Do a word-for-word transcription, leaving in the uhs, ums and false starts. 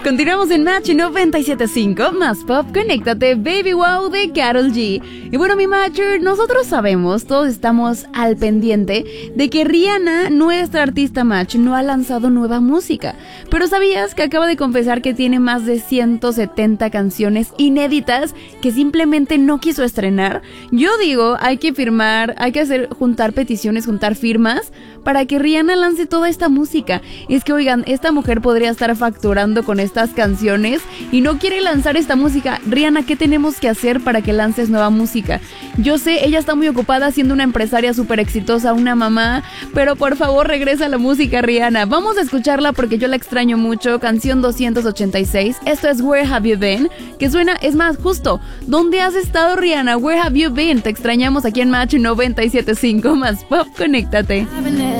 Continuamos en Match noventa y siete punto cinco, más pop, conéctate, Baby Wow de Karol G. Y bueno, mi Matcher, nosotros sabemos, todos estamos al pendiente de que Rihanna, nuestra artista Match, no ha lanzado nueva música. Pero ¿sabías que acaba de confesar que tiene más de ciento setenta canciones inéditas que simplemente no quiso estrenar? Yo digo, hay que firmar, hay que hacer, juntar peticiones, juntar firmas para que Rihanna lance toda esta música. Es que, oigan, esta mujer podría estar facturando con estas canciones y no quiere lanzar esta música. Rihanna, ¿qué tenemos que hacer para que lances nueva música? Yo sé, ella está muy ocupada siendo una empresaria súper exitosa, una mamá, pero por favor regresa a la música, Rihanna. Vamos a escucharla porque yo la extraño mucho. Canción doscientos ochenta y seis. Esto es Where Have You Been, que suena, es más, justo, ¿dónde has estado, Rihanna? Where Have You Been? Te extrañamos aquí en Match noventa y siete punto cinco, más pop, conéctate.